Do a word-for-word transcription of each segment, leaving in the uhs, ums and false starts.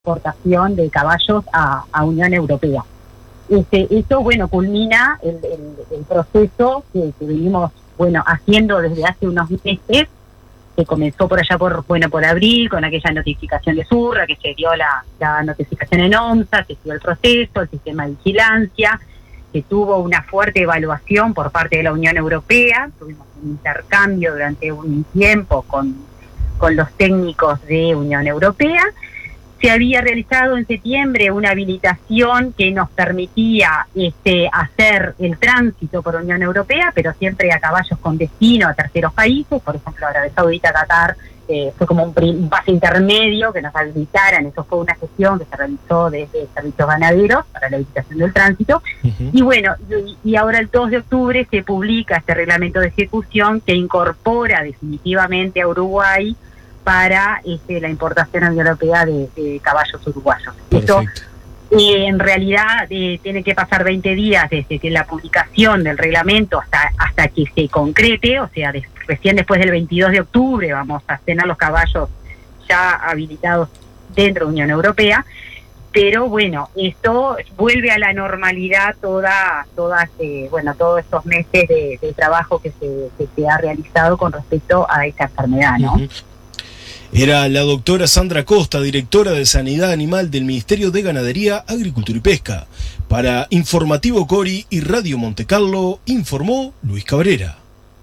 exportación de caballos a, a Unión Europea. Este, esto, bueno, culmina el, el, el proceso que, que venimos, bueno, haciendo desde hace unos meses, que comenzó por allá por, bueno, por abril, con aquella notificación de Surra, que se dio la, la notificación en OMSA, se dio el proceso, el sistema de vigilancia, que tuvo una fuerte evaluación por parte de la Unión Europea. Tuvimos un intercambio durante un tiempo con, con los técnicos de Unión Europea. Se había realizado en septiembre una habilitación que nos permitía este, hacer el tránsito por Unión Europea, pero siempre a caballos con destino a terceros países. Por ejemplo, Arabia Saudita, Qatar, eh, fue como un, un paso intermedio que nos habilitaran. Eso fue una gestión que se realizó desde Servicios Ganaderos para la habilitación del tránsito. Uh-huh. Y bueno, y, y ahora el dos de octubre se publica este reglamento de ejecución que incorpora definitivamente a Uruguay para este, la importación a la Unión Europea de, de caballos uruguayos. Esto eh, en realidad eh, tiene que pasar veinte días desde que la publicación del reglamento hasta hasta que se concrete, o sea, de, recién después del veintidós de octubre vamos a tener los caballos ya habilitados dentro de Unión Europea, pero bueno, esto vuelve a la normalidad toda, todas, eh, bueno, todos estos meses de, de trabajo que se, que se ha realizado con respecto a esta enfermedad, ¿no? Uh-huh. Era la doctora Sandra Costa, directora de Sanidad Animal del Ministerio de Ganadería, Agricultura y Pesca. Para Informativo Cori y Radio Montecarlo, informó Luis Cabrera.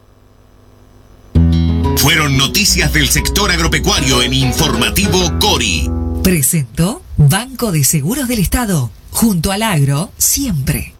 Fueron noticias del sector agropecuario en Informativo Cori. Presentó Banco de Seguros del Estado. Junto al agro, siempre.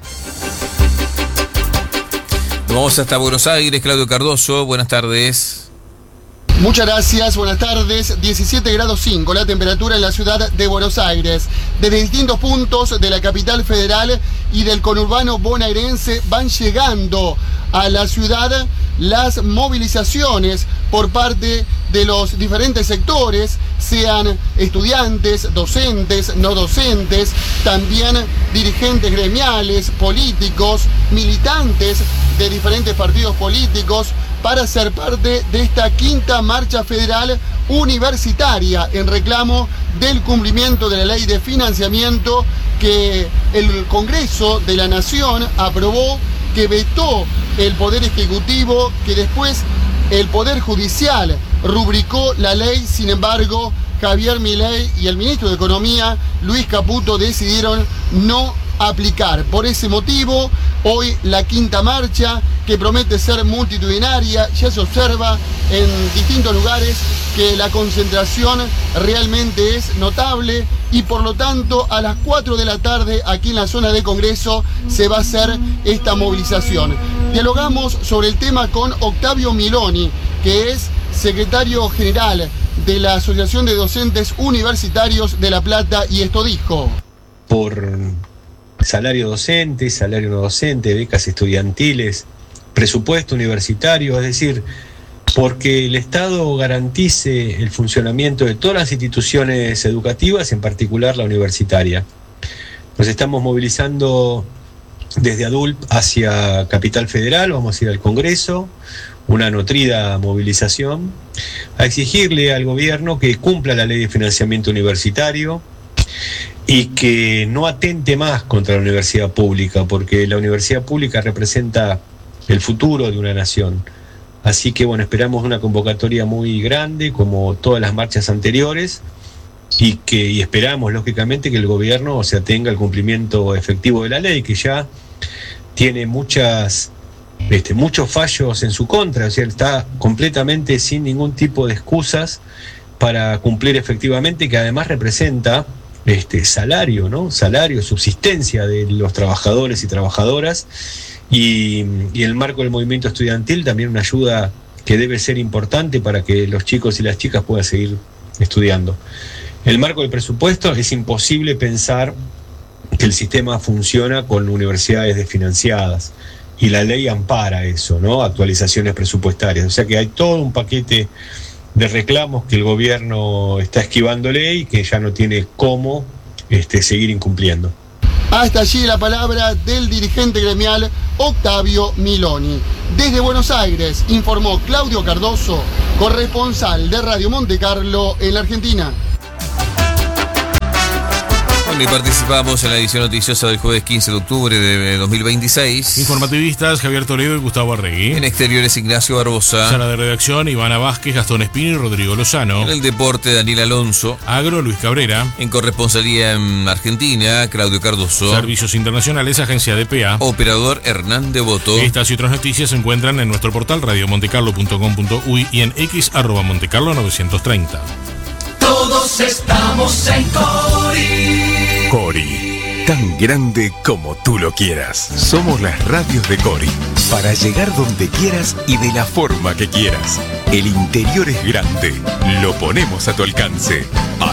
Vamos hasta Buenos Aires, Claudio Cardoso. Buenas tardes. Muchas gracias, buenas tardes. diecisiete grados cinco la temperatura en la ciudad de Buenos Aires. Desde distintos puntos de la capital federal y del conurbano bonaerense van llegando a la ciudad las movilizaciones por parte de los diferentes sectores, sean estudiantes, docentes, no docentes, también dirigentes gremiales, políticos, militantes de diferentes partidos políticos, para ser parte de esta quinta marcha federal universitaria en reclamo del cumplimiento de la ley de financiamiento que el Congreso de la Nación aprobó, que vetó el Poder Ejecutivo, que después el Poder Judicial rubricó la ley. Sin embargo, Javier Milei y el ministro de Economía, Luis Caputo, decidieron no aplicar. Por ese motivo, hoy la quinta marcha, que promete ser multitudinaria, ya se observa en distintos lugares que la concentración realmente es notable y por lo tanto a las cuatro de la tarde aquí en la zona de Congreso se va a hacer esta movilización. Dialogamos sobre el tema con Octavio Miloni, que es secretario general de la Asociación de Docentes Universitarios de La Plata, y esto dijo. Por salario docente, salario no docente, becas estudiantiles, presupuesto universitario, es decir, porque el Estado garantice el funcionamiento de todas las instituciones educativas, en particular la universitaria. Nos estamos movilizando desde ADULP hacia Capital Federal, vamos a ir al Congreso, una nutrida movilización, a exigirle al gobierno que cumpla la ley de financiamiento universitario y que no atente más contra la universidad pública, porque la universidad pública representa el futuro de una nación. Así que bueno, esperamos una convocatoria muy grande, como todas las marchas anteriores, y que y esperamos, lógicamente, que el gobierno se atenga al cumplimiento efectivo de la ley, que ya tiene muchas, este, muchos fallos en su contra, o sea, está completamente sin ningún tipo de excusas para cumplir efectivamente, que además representa este salario, ¿no? Salario, subsistencia de los trabajadores y trabajadoras, y, y en el marco del movimiento estudiantil también una ayuda que debe ser importante para que los chicos y las chicas puedan seguir estudiando. En el marco del presupuesto es imposible pensar que el sistema funciona con universidades desfinanciadas, y la ley ampara eso, ¿no? Actualizaciones presupuestarias, o sea que hay todo un paquete de reclamos que el gobierno está esquivándole y que ya no tiene cómo este, seguir incumpliendo. Hasta allí la palabra del dirigente gremial Octavio Miloni. Desde Buenos Aires informó Claudio Cardoso, corresponsal de Radio Montecarlo en la Argentina. Bueno, y participamos en la edición noticiosa del jueves quince de octubre de dos mil veintiséis. Informativistas Javier Toledo y Gustavo Arregui. En exteriores, Ignacio Barbosa. Sala de redacción, Ivana Vázquez, Gastón Espino y Rodrigo Lozano. En el deporte, Daniel Alonso. Agro, Luis Cabrera. En corresponsalía en Argentina, Claudio Cardoso. Servicios internacionales, Agencia D P A. Operador, Hernán Devoto. Estas y otras noticias se encuentran en nuestro portal radio montecarlo punto com punto uy y en x arroba montecarlo novecientos treinta. Todos estamos en Cori. Cori, tan grande como tú lo quieras. Somos las radios de Cori, para llegar donde quieras y de la forma que quieras. El interior es grande, lo ponemos a tu alcance.